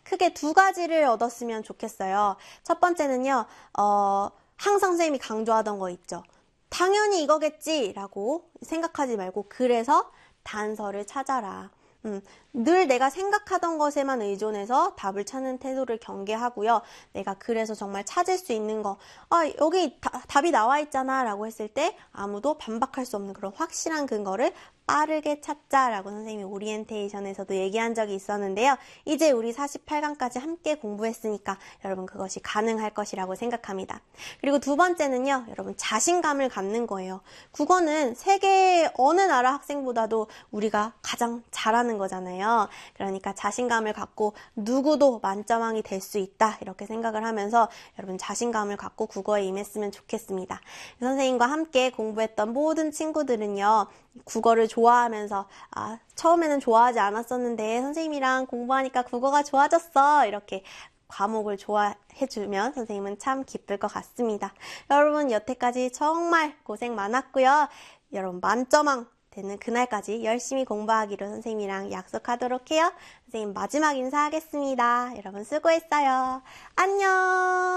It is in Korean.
크게 두 가지를 얻었으면 좋겠어요. 첫 번째는요, 항상 선생님이 강조하던 거 있죠. 당연히 이거겠지 라고 생각하지 말고 그래서 단서를 찾아라. 늘 내가 생각하던 것에만 의존해서 답을 찾는 태도를 경계하고요. 내가 그래서 정말 찾을 수 있는 거, 여기 답이 나와 있잖아 라고 했을 때 아무도 반박할 수 없는 그런 확실한 근거를 빠르게 찾자라고 선생님이 오리엔테이션에서도 얘기한 적이 있었는데요. 이제 우리 48강까지 함께 공부했으니까 여러분 그것이 가능할 것이라고 생각합니다. 그리고 두 번째는요. 여러분 자신감을 갖는 거예요. 국어는 세계 어느 나라 학생보다도 우리가 가장 잘하는 거잖아요. 그러니까 자신감을 갖고 누구도 만점왕이 될 수 있다 이렇게 생각을 하면서 여러분 자신감을 갖고 국어에 임했으면 좋겠습니다. 선생님과 함께 공부했던 모든 친구들은요. 국어를 좋아하면서 처음에는 좋아하지 않았었는데 선생님이랑 공부하니까 국어가 좋아졌어 이렇게 과목을 좋아해주면 선생님은 참 기쁠 것 같습니다. 여러분 여태까지 정말 고생 많았고요. 여러분 만점왕 되는 그날까지 열심히 공부하기로 선생님이랑 약속하도록 해요. 선생님 마지막 인사하겠습니다. 여러분 수고했어요. 안녕.